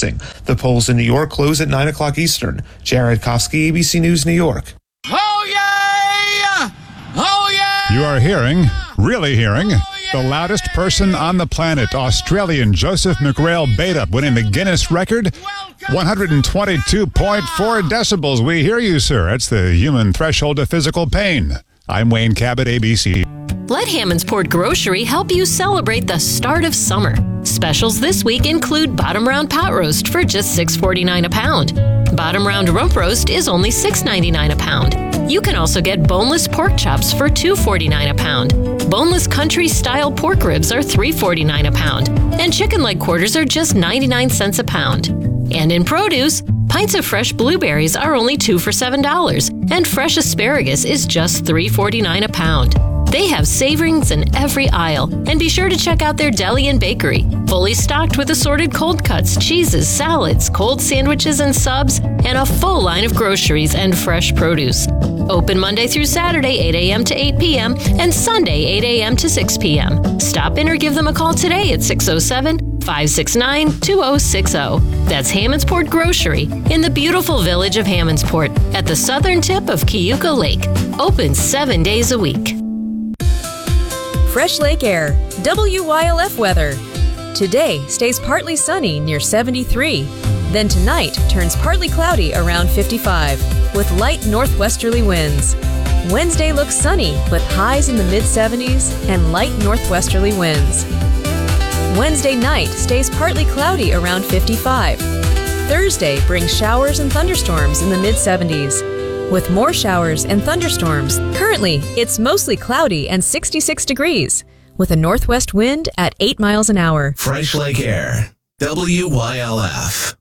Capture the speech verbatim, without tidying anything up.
canvassing. The polls in New York close at nine o'clock Eastern. Jared Kofsky, A B C News, New York. Oh, yeah! Oh, yeah! You are hearing, really hearing, the loudest person on the planet, Australian Joseph McGrail Beta, winning the Guinness record, one hundred twenty-two point four decibels. We hear you, sir. That's the human threshold of physical pain. I'm Wayne Cabot, A B C. Let Hammondsport Grocery help you celebrate the start of summer. Specials this week include Bottom Round Pot Roast for just six forty-nine a pound. Bottom Round Rump Roast is only six ninety-nine a pound. You can also get boneless pork chops for two forty-nine a pound. Boneless country-style pork ribs are three forty-nine a pound. And chicken leg quarters are just ninety-nine cents a pound. And in produce, pints of fresh blueberries are only two for seven dollars. And fresh asparagus is just three forty-nine a pound. They have savorings in every aisle. And be sure to check out their deli and bakery, fully stocked with assorted cold cuts, cheeses, salads, cold sandwiches and subs, and a full line of groceries and fresh produce. Open Monday through Saturday, eight a.m. to eight p.m., and Sunday, eight a.m. to six p.m. Stop in or give them a call today at six oh seven, five six nine, two oh six oh. That's Hammondsport Grocery in the beautiful village of Hammondsport at the southern tip of Cayuga Lake. Open seven days a week. Fresh Lake Air, W Y L F weather. Today stays partly sunny near seventy-three. Then tonight turns partly cloudy around fifty-five with light northwesterly winds. Wednesday looks sunny with highs in the mid seventies and light northwesterly winds. Wednesday night stays partly cloudy around fifty-five. Thursday brings showers and thunderstorms in the mid seventies. With more showers and thunderstorms, currently it's mostly cloudy and sixty-six degrees, with a northwest wind at eight miles an hour. Fresh Lake Air, W Y L F.